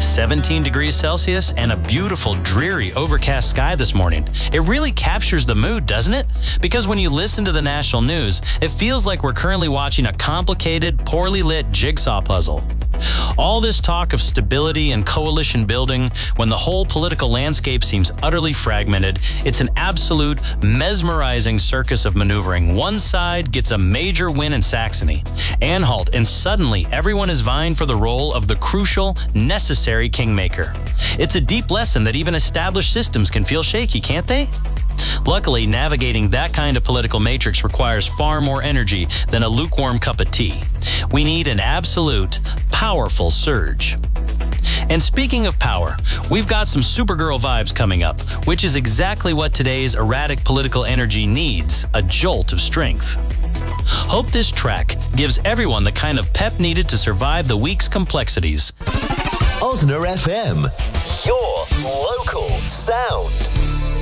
17 degrees Celsius and a beautiful, dreary, overcast sky this morning. It really captures the mood, doesn't it? Because when you listen to the national news, it feels like we're currently watching a complicated, poorly lit jigsaw puzzle. All this talk of stability and coalition building when the whole political landscape seems utterly fragmented, it's an absolute mesmerizing circus of maneuvering. One side gets a major win in Saxony, Anhalt, and suddenly everyone is vying for the role of the crucial, necessary kingmaker. It's a deep lesson that even established systems can feel shaky, can't they? Luckily, navigating that kind of political matrix requires far more energy than a lukewarm cup of tea. We need an absolute, powerful surge. And speaking of power, we've got some Supergirl vibes coming up, which is exactly what today's erratic political energy needs, a jolt of strength. Hope this track gives everyone the kind of pep needed to survive the week's complexities. Osner FM, your local sound.